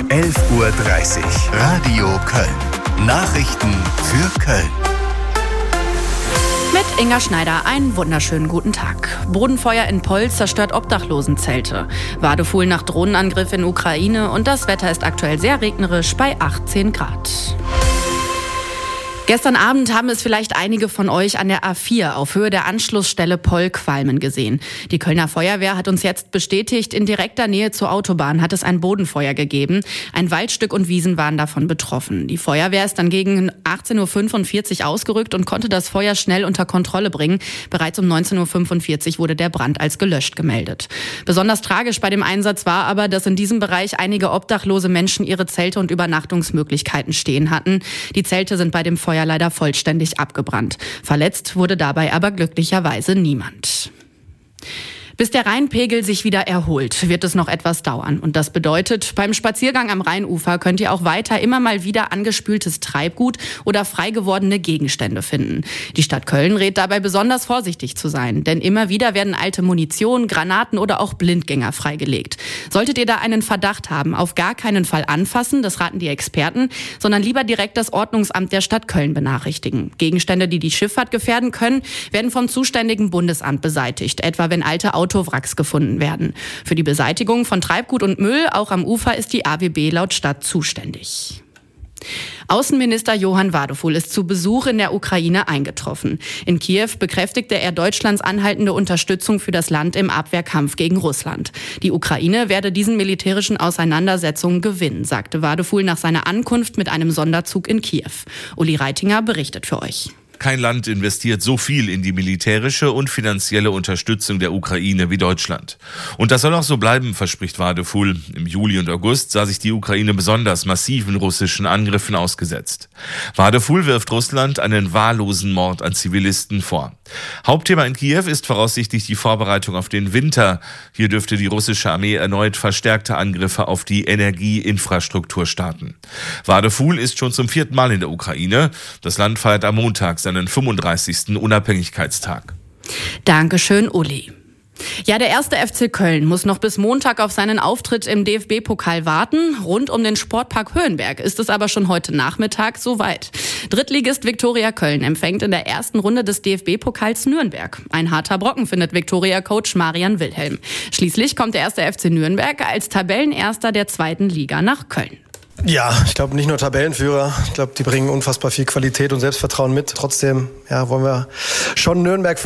11:30 Uhr. Radio Köln. Nachrichten für Köln. Mit Inga Schneider einen wunderschönen guten Tag. Bodenfeuer in Poll zerstört Obdachlosenzelte. Wadefuhl nach Drohnenangriff in Ukraine und das Wetter ist aktuell sehr regnerisch bei 18 Grad. Gestern Abend haben es vielleicht einige von euch an der A4 auf Höhe der Anschlussstelle Poll-Qualmen gesehen. Die Kölner Feuerwehr hat uns jetzt bestätigt, in direkter Nähe zur Autobahn hat es ein Bodenfeuer gegeben. Ein Waldstück und Wiesen waren davon betroffen. Die Feuerwehr ist dann gegen 18:45 Uhr ausgerückt und konnte das Feuer schnell unter Kontrolle bringen. Bereits um 19:45 Uhr wurde der Brand als gelöscht gemeldet. Besonders tragisch bei dem Einsatz war aber, dass in diesem Bereich einige obdachlose Menschen ihre Zelte und Übernachtungsmöglichkeiten stehen hatten. Die Zelte sind bei dem Feuer leider vollständig abgebrannt. Verletzt wurde dabei aber glücklicherweise niemand. Bis der Rheinpegel sich wieder erholt, wird es noch etwas dauern. Und das bedeutet, beim Spaziergang am Rheinufer könnt ihr auch weiter immer mal wieder angespültes Treibgut oder frei gewordene Gegenstände finden. Die Stadt Köln rät dabei besonders vorsichtig zu sein, denn immer wieder werden alte Munition, Granaten oder auch Blindgänger freigelegt. Solltet ihr da einen Verdacht haben, auf gar keinen Fall anfassen, das raten die Experten, sondern lieber direkt das Ordnungsamt der Stadt Köln benachrichtigen. Gegenstände, die die Schifffahrt gefährden können, werden vom zuständigen Bundesamt beseitigt, etwa wenn alte Autowracks gefunden werden. Für die Beseitigung von Treibgut und Müll, auch am Ufer, ist die AWB laut Stadt zuständig. Außenminister Johann Wadefuhl ist zu Besuch in der Ukraine eingetroffen. In Kiew bekräftigte er Deutschlands anhaltende Unterstützung für das Land im Abwehrkampf gegen Russland. Die Ukraine werde diesen militärischen Auseinandersetzungen gewinnen, sagte Wadefuhl nach seiner Ankunft mit einem Sonderzug in Kiew. Uli Reitinger berichtet für euch. Kein Land investiert so viel in die militärische und finanzielle Unterstützung der Ukraine wie Deutschland. Und das soll auch so bleiben, verspricht Wadefuhl. Im Juli und August sah sich die Ukraine besonders massiven russischen Angriffen ausgesetzt. Wadefuhl wirft Russland einen wahllosen Mord an Zivilisten vor. Hauptthema in Kiew ist voraussichtlich die Vorbereitung auf den Winter. Hier dürfte die russische Armee erneut verstärkte Angriffe auf die Energieinfrastruktur starten. Wadefuhl ist schon zum 4. Mal in der Ukraine. Das Land feiert am Montag seinen 35. Unabhängigkeitstag. Dankeschön, Uli. Ja, der 1. FC Köln muss noch bis Montag auf seinen Auftritt im DFB-Pokal warten. Rund um den Sportpark Höhenberg ist es aber schon heute Nachmittag soweit. Drittligist Viktoria Köln empfängt in der ersten Runde des DFB-Pokals Nürnberg. Ein harter Brocken findet Viktoria-Coach Marian Wilhelm. Schließlich kommt der 1. FC Nürnberg als Tabellenerster der 2. Liga nach Köln. Ja, ich glaube nicht nur Tabellenführer. Ich glaube, die bringen unfassbar viel Qualität und Selbstvertrauen mit. Trotzdem wollen wir schon Nürnberg